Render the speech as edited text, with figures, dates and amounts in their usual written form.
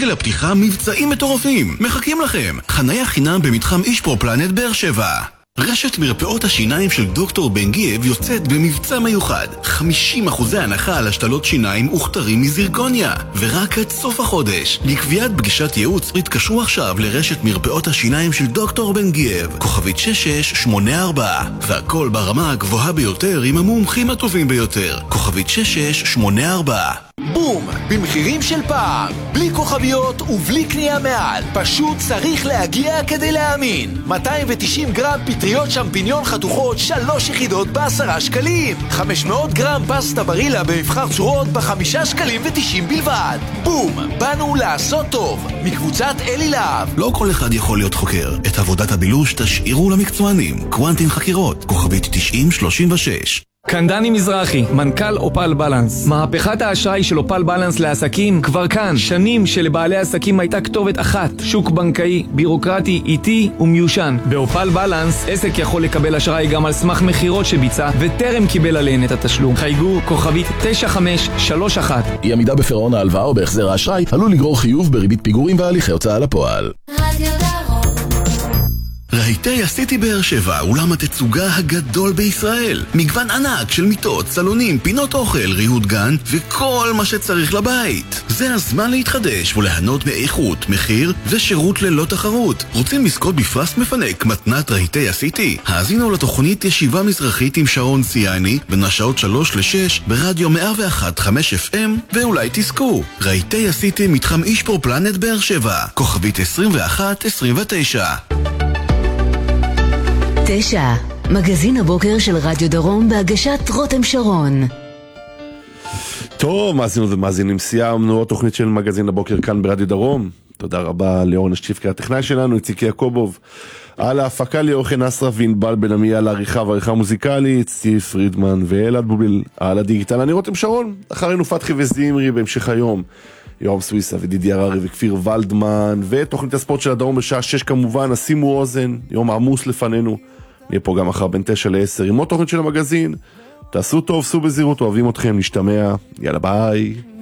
לרגל הפתיחה מבצעים מטורפים. מחכים לכם. חניה חינם במתחם אישפרו פלנט באר שבע. רשת מרפאות השיניים של דוקטור בן גייב יוצאת במבצע מיוחד. 50% הנחה על השתלות שיניים וכתרים מזירקוניה. ורק עד סוף החודש. לקביעת פגישת ייעוץ התקשרו עכשיו לרשת מרפאות השיניים של דוקטור בן גייב. כוכבית 6684. והכל ברמה הגבוהה ביותר עם המומחים הטובים ביותר. כוכבית 6684. בום! במחירים של פעם. בלי כוכביות ובלי קנייה מעל. פשוט צריך להגיע כדי להאמין. 290 גרם פטריות שמפיניון חתוכות 3 יחידות ב10 שקלים. 500 גרם פסטה ברילה במבחר צורות ב5 שקלים ו90 בלבד. בום! באנו לעשות טוב. מקבוצת אלי להב. לא כל אחד יכול להיות חוקר. את עבודת הבילוש תשאירו למקצוענים. קוונטין חקירות. כוכבית 9036. כאן דני מזרחי, מנכ"ל אופל בלנס. מהפכת האשראי של אופל בלנס לעסקים כבר כאן. שנים שלבעלי עסקים הייתה כתובת אחת, שוק בנקאי, בירוקרטי, איטי ומיושן. באופל בלנס עסק יכול לקבל אשראי גם על סמך מחירות שביצע וטרם קיבל עליהן את התשלום. חייגו כוכבית 9531. אי עמידה בפירעון ההלוואה או בהחזר האשראי עלול לגרור חיוב בריבית פיגורים והליכי הוצאה לפועל. רהיטי הסיטי באר שבע, אולם התצוגה הגדול בישראל. מגוון ענק של מיטות, סלונים, פינות אוכל, ריהוט גן וכל מה שצריך לבית. זה הזמן להתחדש וליהנות מאיכות, מחיר ושירות ללא תחרות. רוצים לזכות בפרס מפנק מתנת רהיטי הסיטי? האזינו לתוכנית ישיבה מזרחית עם שרון ציאני בין השעות 3 ל-6 ברדיו 101.5 FM ואולי תזכו. רהיטי הסיטי מתחם אישפרו פלנט באר שבע. כוכבית 2129. 9. מגזין הבוקר של רדיו דרום בהגשת רותם שרון. טוב, מאזינות ומאזינים, סיימנו התוכנית של מגזין הבוקר כאן ברדיו דרום. תודה רבה לאורן השטיפקי הטכנאי שלנו, איציק יעקובוב על ההפקה, ליאוכן אסרף וענבל בן עמי על העריכה והעריכה המוזיקלית, סטיב פרידמן ואלעד בוביל על הדיגיטל. אני רותם שרון, אחרינו פתחי וזימרי בהמשך היום, יורם סוויסה ודידי הררי וכפיר ולדמן, ותוכנית הספורט של הדרום בשעה 6 כמובן. שימו אוזן, יום עמוס לפנינו, נהיה פה גם אחר בין 9 ל-10 עם עוד תוכנית של המגזין. תעשו טוב, סעו בזהירות, אוהבים אתכם, נשתמע, יאללה ביי.